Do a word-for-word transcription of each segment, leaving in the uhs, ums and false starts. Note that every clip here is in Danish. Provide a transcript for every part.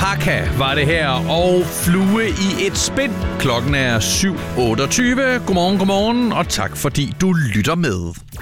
Haka var det her, og Flue i et spind. Klokken er syv otteogtyve. Godmorgen, godmorgen, og tak fordi du lytter med.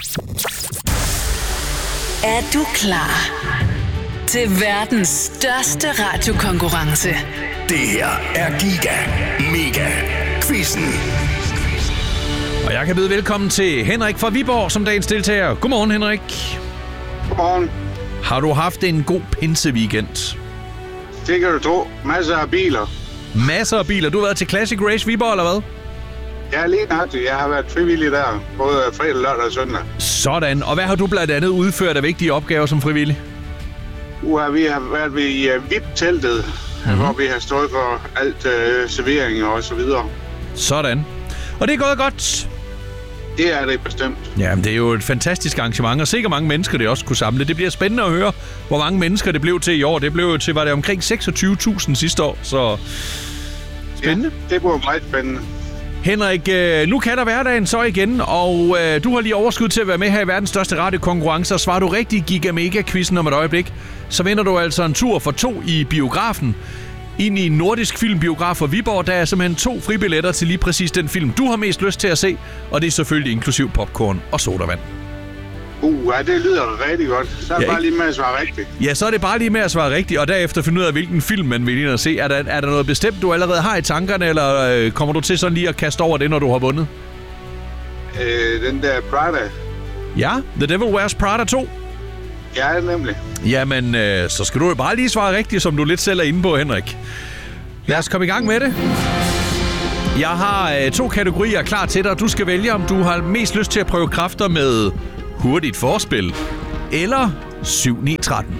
Er du klar til verdens største radiokonkurrence? Det her er Giga Mega Quizzen. Og jeg kan byde velkommen til Henrik fra Viborg som dagens deltager. Godmorgen, Henrik. Godmorgen. Har du haft en god pinseweekend? Det kan du tro. Masser af biler. Masser af biler. Du har været til Classic Race Viborg, eller hvad? Ja, lige nøjagtigt. Jeg har været frivillig der, både fredag, lørdag og søndag. Sådan. Og hvad har du blandt andet udført af vigtige opgaver som frivillig? Uha, vi har været ved uh, V I P-teltet, mm-hmm. hvor vi har stået for alt uh, servering og så videre. Sådan. Og det er gået godt? Det er det bestemt. Jamen, det er jo et fantastisk arrangement, og sikkert mange mennesker, det også kunne samle. Det bliver spændende at høre, hvor mange mennesker det blev til i år. Det blev til, var det omkring seksogtyve tusind sidste år, så spændende. Ja, det bliver meget spændende. Henrik, nu kan der hverdagen så igen, og øh, du har lige overskud til at være med her i verdens største radiokonkurrence, og svarer du rigtig Giga Mega Quizzen om et øjeblik, så vinder du altså en tur for to i biografen ind i en nordisk filmbiograf for Viborg. Der er simpelthen to fribilletter til lige præcis den film, du har mest lyst til at se, og det er selvfølgelig inklusiv popcorn og sodavand. Uh, ja, det lyder rigtig godt. Så er det ja, bare lige med at svare rigtigt. Ja, så er det bare lige med at svare rigtigt, og derefter finde ud af, hvilken film man vil ind og se. Er der, er der noget bestemt, du allerede har i tankerne, eller øh, kommer du til sådan lige at kaste over det, når du har vundet? Øh, den der Prada. Ja, The Devil Wears Prada to. Ja, nemlig. Jamen, øh, så skal du jo bare lige svare rigtigt, som du lidt selv er inde på, Henrik. Lad os komme i gang med det. Jeg har øh, to kategorier klar til dig. Du skal vælge, om du har mest lyst til at prøve kræfter med hurtigt forspil eller syv ni tretten.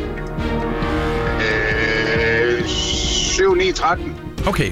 Øh, syv ni tretten. Okay.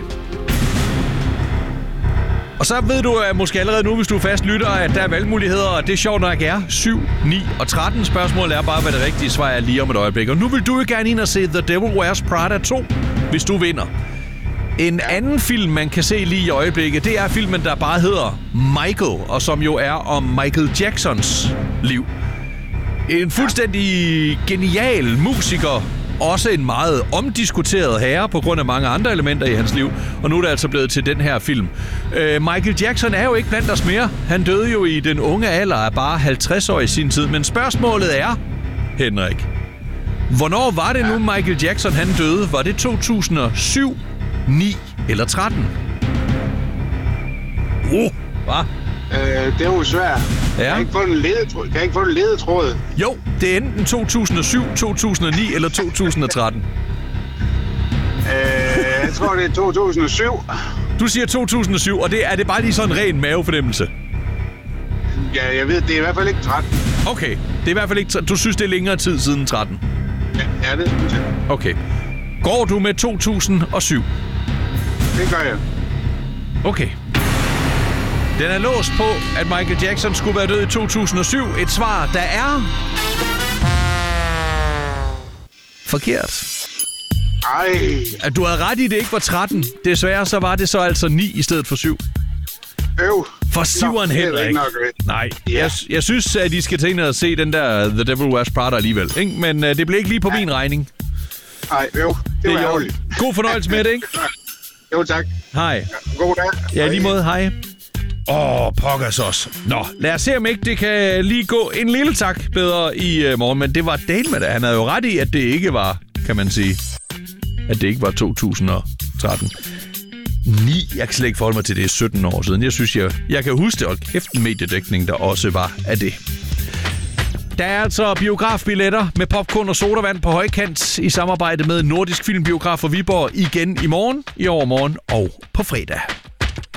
Og så ved du uh, måske allerede nu, hvis du er fast lytter, at der er valgmuligheder, og det er sjovt nok er syv, ni og tretten. Spørgsmålet er bare, hvad det rigtige svar er lige om et øjeblik. Og nu vil du jo gerne ind og se The Devil Wears Prada to, hvis du vinder. En anden film, man kan se lige i øjeblikket, det er filmen, der bare hedder Michael, og som jo er om Michael Jacksons liv. En fuldstændig genial musiker, også en meget omdiskuteret herre på grund af mange andre elementer i hans liv, og nu er det altså blevet til den her film. Øh, Michael Jackson er jo ikke blandt os mere. Han døde jo i den unge alder af bare halvtreds år i sin tid, men spørgsmålet er, Henrik, hvornår var det nu Michael Jackson han døde? Var det to tusind og syv, ni eller tretten? Uh, hvad? Øh, det er jo svært. Ja. Kan jeg ikke få en ledetråd? Kan jeg ikke få en ledetråd? Jo, det er enten to tusind og syv, to tusind og ni eller to tusind og tretten. Øh, jeg tror, det er to tusind og syv. Du siger to tusind og syv, og det er det bare lige sådan en ren mavefornemmelse? Ja, jeg ved, det er i hvert fald ikke tretten. Okay, det er i hvert fald ikke... Du synes, det er længere tid siden tretten? Ja, det synes jeg. Okay. Går du med to tusind og syv? Det gør jeg. Okay. Den er låst på, at Michael Jackson skulle være død i to tusind og syv. Et svar, der er... forkert. Ej. At du havde ret i, det ikke var tretten. Desværre så var det så altså ni i stedet for syv. Øv. For syveren heller ikke. Nej, ja. jeg, jeg synes, at I skal tænke at se den der The Devil Wears Prada alligevel. Ikke? Men uh, det blev ikke lige på min regning. Nej, øv. Det, det var er ærgerligt. God fornøjelse med det, ikke? Jo, tak. Hej. God dag. Ja, lige måde. Hej. Åh, oh, pokkers også. Nå, lad os se, om ikke det kan lige gå en lille tak bedre i uh, morgen. Men det var delt med det. Han havde jo ret i, at det ikke var, kan man sige, at det ikke var to tusind og tretten. ni. Jeg kan slet ikke forholde mig til det sytten år siden. Jeg synes, jeg, jeg kan huske det. Og kæft en mediedækning, der også var af det. Der er altså biografbilletter med popcorn og sodavand på højkant i samarbejde med Nordisk Filmbiograf for Viborg igen i morgen, i overmorgen og på fredag.